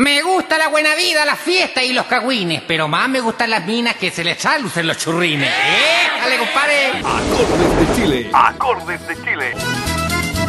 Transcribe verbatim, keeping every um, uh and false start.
Me gusta la buena vida, la fiesta y los cagüines, pero más me gustan las minas que se les echan luz en los churrines. ¡Eh! ¡Dale, compadre! Acordes de Chile. Acordes de Chile.